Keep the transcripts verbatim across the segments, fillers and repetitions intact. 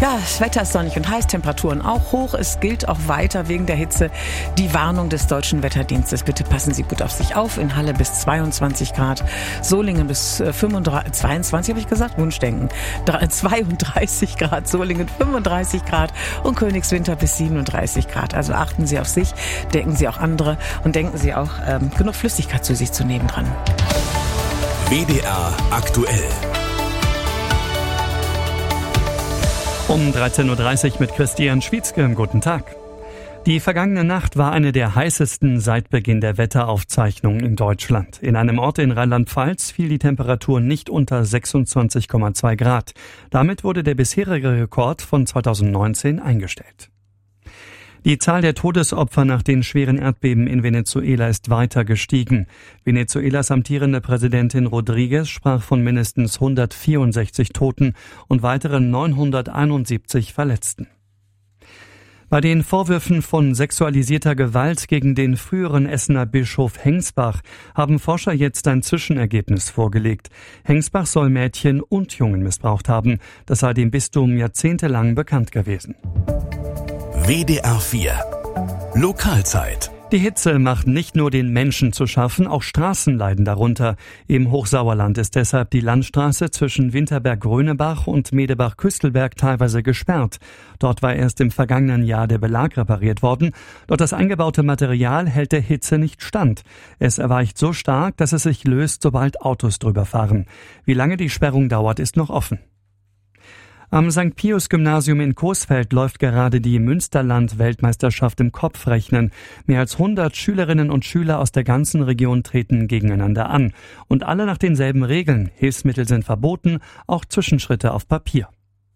Ja, das Wetter ist sonnig und heiß, Temperaturen auch hoch. Es gilt auch weiter wegen der Hitze die Warnung des Deutschen Wetterdienstes. Bitte passen Sie gut auf sich auf. In Halle bis zweiundzwanzig Grad, Solingen bis fünfunddreißig, zweiundzwanzig habe ich gesagt, Wunschdenken, zweiunddreißig Grad, Solingen fünfunddreißig Grad und Königswinter bis siebenunddreißig Grad. Also achten Sie auf sich, denken Sie auch andere und denken Sie auch, ähm, genug Flüssigkeit zu sich zu nehmen dran. W D R aktuell. Um dreizehn Uhr dreißig mit Christian Schwietzke. Guten Tag. Die vergangene Nacht war eine der heißesten seit Beginn der Wetteraufzeichnungen in Deutschland. In einem Ort in Rheinland-Pfalz fiel die Temperatur nicht unter sechsundzwanzig Komma zwei Grad. Damit wurde der bisherige Rekord von zweitausendneunzehn eingestellt. Die Zahl der Todesopfer nach den schweren Erdbeben in Venezuela ist weiter gestiegen. Venezuelas amtierende Präsidentin Rodriguez sprach von mindestens hundertvierundsechzig Toten und weiteren neunhunderteinundsiebzig Verletzten. Bei den Vorwürfen von sexualisierter Gewalt gegen den früheren Essener Bischof Hengsbach haben Forscher jetzt ein Zwischenergebnis vorgelegt. Hengsbach soll Mädchen und Jungen missbraucht haben. Das sei dem Bistum jahrzehntelang bekannt gewesen. W D R vier Lokalzeit. Die Hitze macht nicht nur den Menschen zu schaffen, auch Straßen leiden darunter. Im Hochsauerland ist deshalb die Landstraße zwischen Winterberg-Grönebach und Medebach-Küstelberg teilweise gesperrt. Dort war erst im vergangenen Jahr der Belag repariert worden, doch das eingebaute Material hält der Hitze nicht stand. Es erweicht so stark, dass es sich löst, sobald Autos drüber fahren. Wie lange die Sperrung dauert, ist noch offen. Am Sankt Pius Gymnasium in Coesfeld läuft gerade die Münsterland-Weltmeisterschaft im Kopfrechnen. Mehr als hundert Schülerinnen und Schüler aus der ganzen Region treten gegeneinander an. Und alle nach denselben Regeln. Hilfsmittel sind verboten, auch Zwischenschritte auf Papier.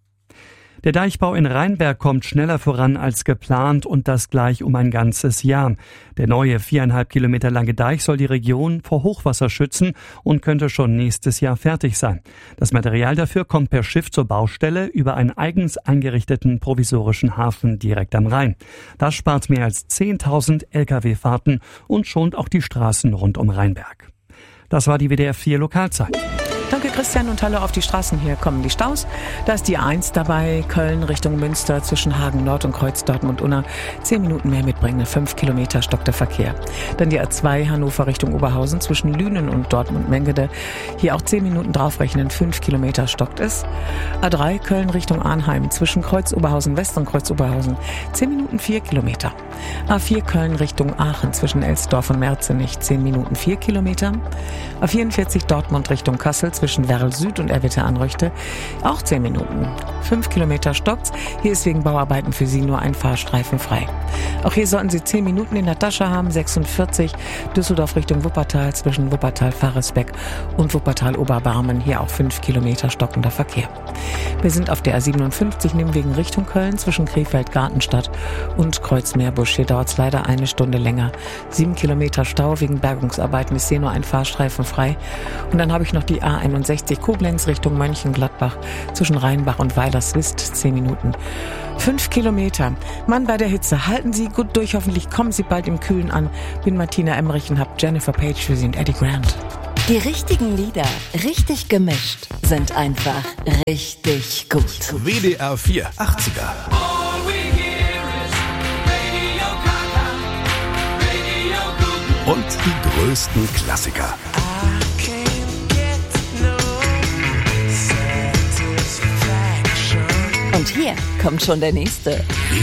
Der Deichbau in Rheinberg kommt schneller voran als geplant und das gleich um ein ganzes Jahr. Der neue viereinhalb Kilometer lange Deich soll die Region vor Hochwasser schützen und könnte schon nächstes Jahr fertig sein. Das Material dafür kommt per Schiff zur Baustelle über einen eigens eingerichteten provisorischen Hafen direkt am Rhein. Das spart mehr als zehntausend L K W-Fahrten und schont auch die Straßen rund um Rheinberg. Das war die W D R vier Lokalzeit. Danke Christian und hallo auf die Straßen. Hier kommen die Staus. Da ist die A eins dabei, Köln Richtung Münster zwischen Hagen Nord und Kreuz Dortmund-Unna. Zehn Minuten mehr mitbringen, fünf Kilometer stockt der Verkehr. Dann die A zwei Hannover Richtung Oberhausen zwischen Lünen und Dortmund-Mengede. Hier auch zehn Minuten draufrechnen, fünf Kilometer stockt es. A drei Köln Richtung Arnheim zwischen Kreuz Oberhausen West und Kreuz Oberhausen. zehn Minuten vier Kilometer. A vier Köln Richtung Aachen zwischen Elsdorf und Merzenich. zehn Minuten vier Kilometer. A vierundvierzig Dortmund Richtung Kassel zwischen Werl Süd und Erwitte-Anröchte auch zehn Minuten. fünf Kilometer stockt's. Hier ist wegen Bauarbeiten für Sie nur ein Fahrstreifen frei. Auch hier sollten Sie zehn Minuten in der Tasche haben. sechsundvierzig Düsseldorf Richtung Wuppertal zwischen Wuppertal-Faresbeck und Wuppertal-Oberbarmen. Hier auch fünf Kilometer stockender Verkehr. Wir sind auf der A siebenundfünfzig Nimwegen Richtung Köln zwischen Krefeld-Gartenstadt und Kreuzmeerbusch. Hier dauert es leider eine Stunde länger. Sieben Kilometer Stau wegen Bergungsarbeiten. Ich sehe nur einen Fahrstreifen frei. Und dann habe ich noch die A einundsechzig Koblenz Richtung Mönchengladbach zwischen Rheinbach und Weilerswist. Zehn Minuten. Fünf Kilometer. Mann, bei der Hitze. Halten Sie gut durch. Hoffentlich kommen Sie bald im Kühlen an. Bin Martina Emmerich und hab Jennifer Page für Sie und Eddie Grant. Die richtigen Lieder, richtig gemischt, sind einfach richtig gut. W D R vier achtziger. Und die größten Klassiker. Und hier kommt schon der nächste.